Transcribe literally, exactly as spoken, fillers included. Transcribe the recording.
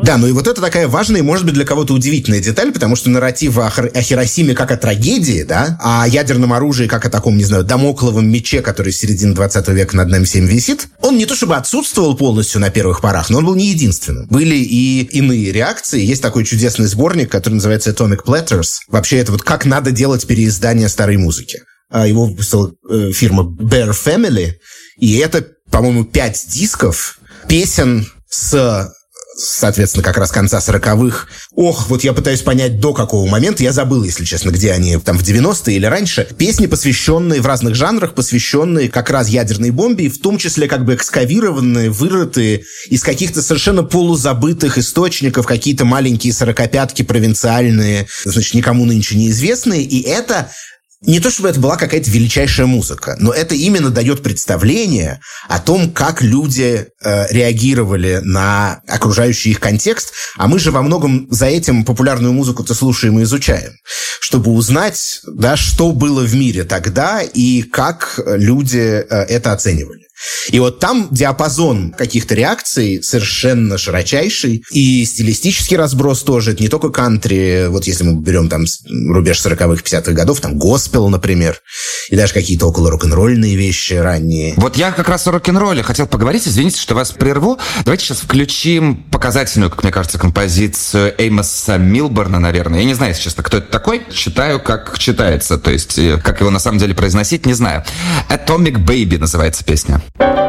Да, ну и вот это такая важная и, может быть, для кого-то удивительная деталь, потому что нарратив о, Хир- о Хиросиме как о трагедии, да, о ядерном оружии как о таком, не знаю, дамокловом мече, который с середины двадцатого века над нами всем висит, он не то чтобы отсутствовал полностью на первых порах, но он был не единственным. Были и иные реакции. Есть такой чудесный сборник, который называется Atomic Platters. Вообще, это вот как надо делать переиздание старой музыки. Его выпустила э, фирма Bear Family, и это, по-моему, пять дисков песен с... соответственно, как раз конца сороковых. Ох, вот я пытаюсь понять, до какого момента. Я забыл, если честно, где они, там, в девяностые или раньше. Песни, посвященные в разных жанрах, посвященные как раз ядерной бомбе, и в том числе как бы экскавированные, вырытые из каких-то совершенно полузабытых источников, какие-то маленькие сорокопятки провинциальные, значит, никому нынче неизвестные. И это... Не то чтобы это была какая-то величайшая музыка, но это именно дает представление о том, как люди э, реагировали на окружающий их контекст, а мы же во многом за этим популярную музыку-то слушаем и изучаем, чтобы узнать, да, что было в мире тогда и как люди э, это оценивали. И вот там диапазон каких-то реакций совершенно широчайший, и стилистический разброс тоже. Это не только кантри, вот если мы берем там рубеж сороковых, пятидесятых годов, там госпел, например, и даже какие-то около рок-н-ролльные вещи ранние. Вот я как раз о рок-н-ролле хотел поговорить, извините, что вас прерву. Давайте сейчас включим показательную, как мне кажется, композицию Эймоса Милборна, наверное. Я не знаю, если честно, кто это такой. Читаю, как читается, то есть как его на самом деле произносить, не знаю. Atomic Baby называется песня.